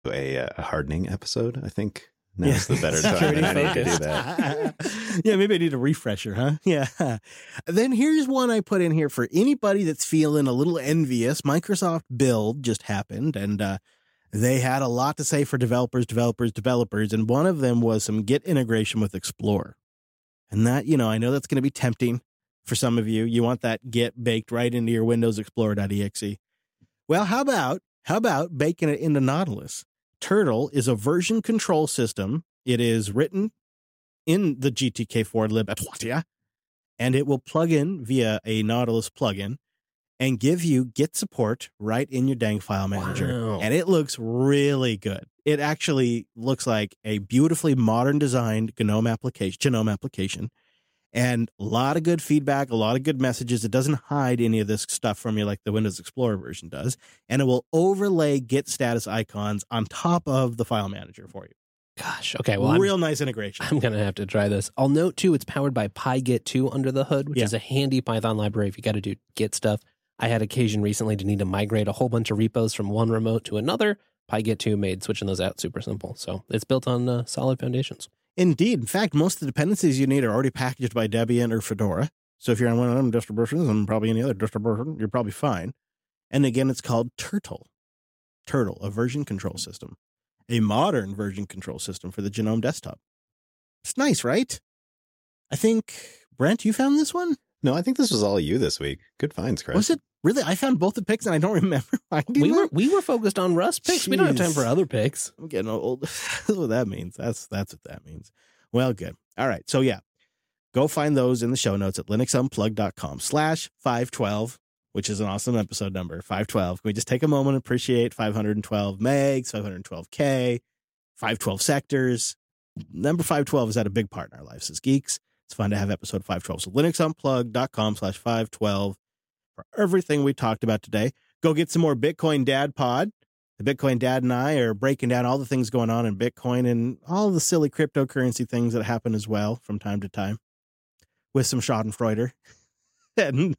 a hardening episode, I think. Now's the better time. I need to do that. Yeah, maybe I need a refresher, huh? Yeah. Then here's one I put in here for anybody that's feeling a little envious. Microsoft Build just happened, and they had a lot to say for developers, and one of them was some Git integration with Explorer. And that, I know that's going to be tempting for some of you. You want that Git baked right into your Windows Explorer.exe. Well, how about baking it into Nautilus? Turtle is a version control system. It is written in the GTK4 libatoria, and it will plug in via a Nautilus plugin and give you Git support right in your dang file manager. Wow. And it looks really good. It actually looks like a beautifully modern designed GNOME application. And a lot of good feedback, a lot of good messages. It doesn't hide any of this stuff from you like the Windows Explorer version does. And it will overlay Git status icons on top of the file manager for you. Gosh, okay. Well, real nice integration. I'm going to have to try this. I'll note, too, it's powered by PyGit2 under the hood, which is a handy Python library if you got to do Git stuff. I had occasion recently to need to migrate a whole bunch of repos from one remote to another. PyGit2 made switching those out super simple. So it's built on solid foundations. Indeed. In fact, most of the dependencies you need are already packaged by Debian or Fedora. So if you're on one of them distributions and probably any other distribution, you're probably fine. And again, it's called Turtle. Turtle, a version control system. A modern version control system for the GNOME desktop. It's nice, right? I think, Brent, you found this one? No, I think this was all you this week. Good finds, Chris. Was it? Really? I found both the picks and I don't remember finding them. We were focused on Russ picks. Jeez. We don't have time for other picks. I'm getting old. That's what that means. That's what that means. Well, good. All right. So yeah, go find those in the show notes at linuxunplugged.com/512, which is an awesome episode number, 512. Can we just take a moment and appreciate 512 megs, 512K, 512 sectors? Number 512 is at a big part in our lives as geeks. It's fun to have episode 512. So linuxunplugged.com/512. For everything we talked about today. Go get some more Bitcoin Dad Pod. The Bitcoin Dad and I are breaking down all the things going on in Bitcoin and all the silly cryptocurrency things that happen as well from time to time with some Schadenfreude. And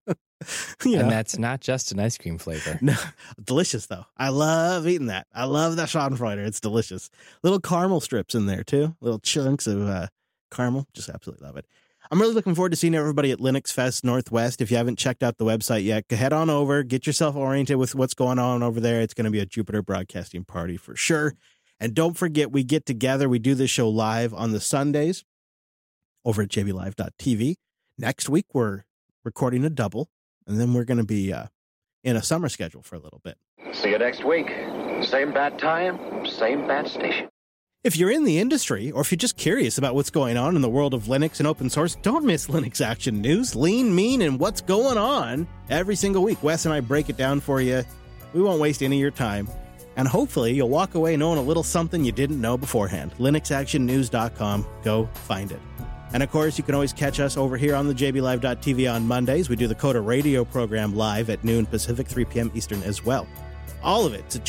that's not just an ice cream flavor. No, delicious, though. I love eating that. I love that Schadenfreude. It's delicious. Little caramel strips in there, too. Little chunks of caramel. Just absolutely love it. I'm really looking forward to seeing everybody at Linux Fest Northwest. If you haven't checked out the website yet, head on over, get yourself oriented with what's going on over there. It's going to be a Jupiter broadcasting party for sure. And don't forget, we get together. We do this show live on the Sundays over at jblive.tv. Next week, we're recording a double, and then we're going to be in a summer schedule for a little bit. See you next week. Same bad time, same bad station. If you're in the industry, or if you're just curious about what's going on in the world of Linux and open source, don't miss Linux Action News, Lean, Mean, and what's going on every single week. Wes and I break it down for you. We won't waste any of your time. And hopefully you'll walk away knowing a little something you didn't know beforehand. LinuxActionNews.com. Go find it. And of course, you can always catch us over here on the jblive.tv on Mondays. We do the Coda radio program live at noon Pacific, 3 p.m. Eastern as well. All of it's at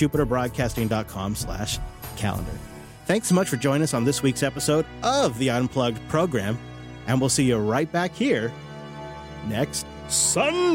jupiterbroadcasting.com/calendar. Thanks so much for joining us on this week's episode of the Unplugged program, and we'll see you right back here next Sunday.